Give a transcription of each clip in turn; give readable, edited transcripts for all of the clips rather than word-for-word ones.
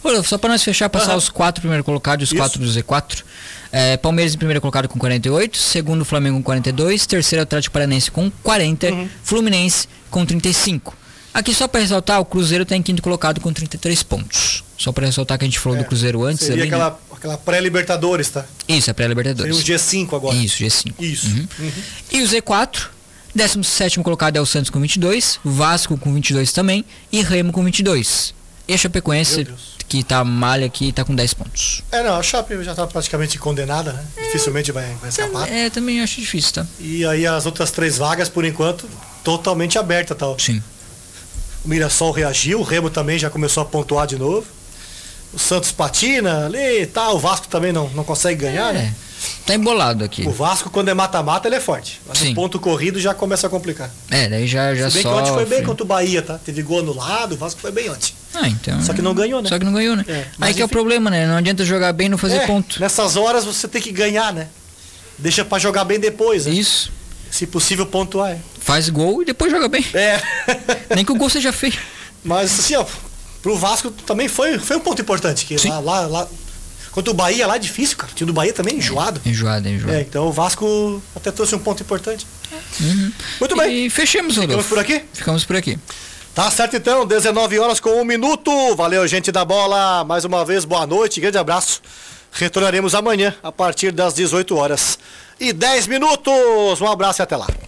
Rodolfo, só para nós fechar, passar os 4 primeiros colocados e os 4 do Z4. Palmeiras em primeiro colocado com 48, segundo Flamengo com 42, terceiro Atlético Paranaense com 40, Fluminense com 35. Aqui só para ressaltar, o Cruzeiro está em quinto colocado com 33 pontos. Só para ressaltar que a gente falou do Cruzeiro antes. Seria ali, aquela pré-Libertadores, tá? Isso, a pré-Libertadores. Seria o G5 agora. Isso, G5. Isso. E o Z4, 17º colocado é o Santos com 22, Vasco com 22 também e Remo com 22. E a Chapecoense, que tá malha aqui, tá com 10 pontos. Não, a Chape já tá praticamente condenada, né? Dificilmente vai escapar. Também acho difícil, tá? E aí as outras 3 vagas, por enquanto, totalmente aberta, tal. Sim. O Mirassol reagiu, o Remo também já começou a pontuar de novo. O Santos patina ali e tal, o Vasco também não consegue ganhar, né? Tá embolado aqui. O Vasco, quando é mata-mata, ele é forte. Mas Sim. no ponto corrido já começa a complicar. Daí já Se bem só... que ontem foi bem contra o Bahia, tá? Teve gol anulado, o Vasco foi bem ontem. Então... Só que não ganhou, né? Aí que é o problema, né? Não adianta jogar bem e não fazer ponto. Nessas horas você tem que ganhar, né? Deixa pra jogar bem depois, né? Isso. Se possível, pontuar. Faz gol e depois joga bem. Nem que o gol seja feio. Mas assim, ó, pro Vasco também foi um ponto importante. Que lá, contra o Bahia, lá é difícil, cara. O time do Bahia também é enjoado. Enjoado. Então o Vasco até trouxe um ponto importante. Muito bem. E fechamos, Rodolfo. Ficamos por aqui? Ficamos por aqui. Tá certo então, 19 horas com 1 minuto. Valeu, gente da bola. Mais uma vez, boa noite, grande abraço. Retornaremos amanhã, a partir das 18 horas e 10 minutos. Um abraço e até lá.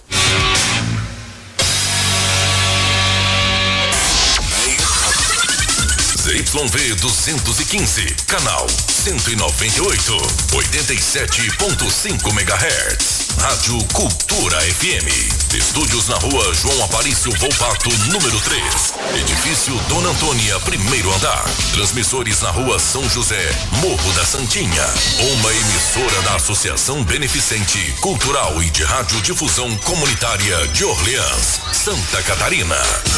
ZYV 215, canal 198, 87.5 MHz. Rádio Cultura FM. Estúdios na rua João Aparício Volpato, número 3. Edifício Dona Antônia, primeiro andar. Transmissores na rua São José, Morro da Santinha. Uma emissora da Associação Beneficente, Cultural e de Radiodifusão Comunitária de Orleans, Santa Catarina.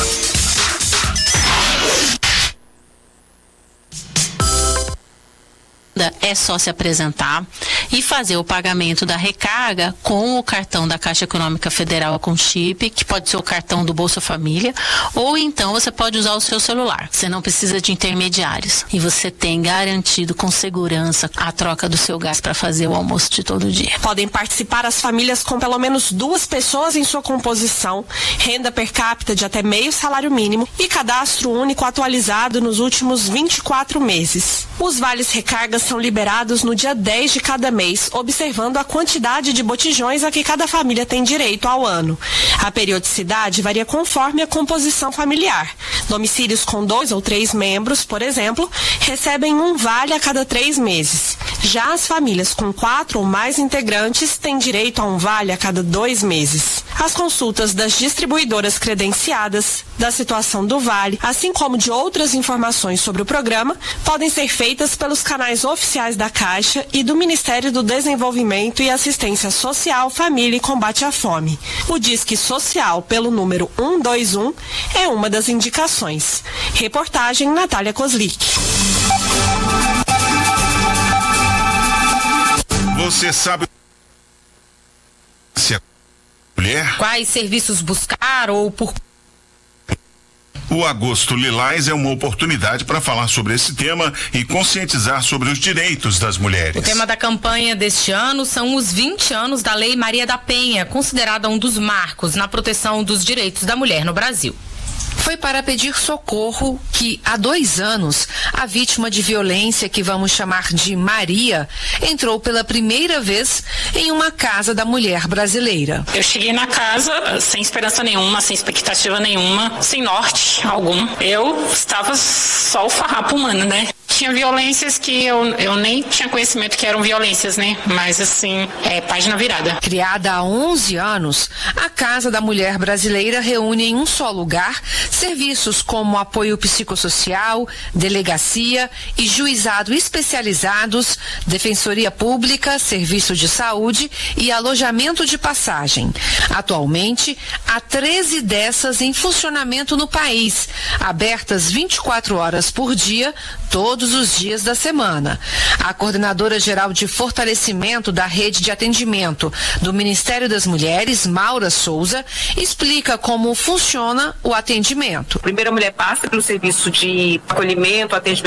É só se apresentar e fazer o pagamento da recarga com o cartão da Caixa Econômica Federal com chip, que pode ser o cartão do Bolsa Família, ou então você pode usar o seu celular. Você não precisa de intermediários e você tem garantido com segurança a troca do seu gás para fazer o almoço de todo dia. Podem participar as famílias com pelo menos 2 pessoas em sua composição, renda per capita de até meio salário mínimo e cadastro único atualizado nos últimos 24 meses. Os vales recargas são liberados no dia 10 de cada mês, observando a quantidade de botijões a que cada família tem direito ao ano. A periodicidade varia conforme a composição familiar. Domicílios com 2 ou 3 membros, por exemplo, recebem um vale a cada 3 meses. Já as famílias com 4 ou mais integrantes têm direito a um vale a cada 2 meses. As consultas das distribuidoras credenciadas, da situação do vale, assim como de outras informações sobre o programa, podem ser feitas pelos canais oficiais da Caixa e do Ministério do Desenvolvimento e Assistência Social, Família e Combate à Fome. O Disque Social pelo número 121 é uma das indicações. Reportagem Natália Kozlik. Você sabe se a mulher... Quais serviços buscar ou por... O Agosto Lilás é uma oportunidade para falar sobre esse tema e conscientizar sobre os direitos das mulheres. O tema da campanha deste ano são os 20 anos da Lei Maria da Penha, considerada um dos marcos na proteção dos direitos da mulher no Brasil. Foi para pedir socorro que, há 2 anos, a vítima de violência, que vamos chamar de Maria, entrou pela primeira vez em uma casa da mulher brasileira. Eu cheguei na casa sem esperança nenhuma, sem expectativa nenhuma, sem norte algum. Eu estava só o farrapo humano, né? Tinha violências que eu nem tinha conhecimento que eram violências, né? Mas assim, página virada. Criada há 11 anos, a Casa da Mulher Brasileira reúne em um só lugar serviços como apoio psicossocial, delegacia e juizado especializados, defensoria pública, serviço de saúde e alojamento de passagem. Atualmente, há 13 dessas em funcionamento no país, abertas 24 horas por dia, todos os dias da semana. A coordenadora geral de fortalecimento da rede de atendimento do Ministério das Mulheres, Maura Souza, explica como funciona o atendimento. Primeiro a mulher passa pelo serviço de acolhimento, atendimento